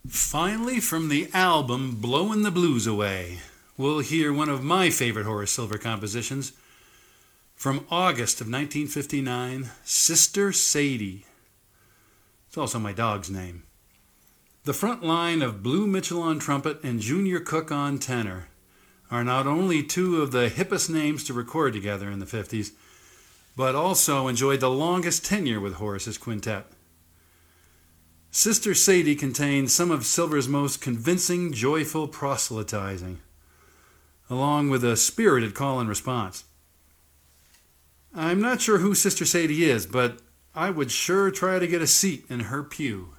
Finally, from the album Blowin' the Blues Away, we'll hear one of my favorite Horace Silver compositions from August of 1959, Sister Sadie. It's also my dog's name. The front line of Blue Mitchell on trumpet and Junior Cook on tenor are not only two of the hippest names to record together in the 50s, but also enjoyed the longest tenure with Horace's quintet. Sister Sadie contains some of Silver's most convincing, joyful proselytizing, along with a spirited call and response. I'm not sure who Sister Sadie is, but I would sure try to get a seat in her pew.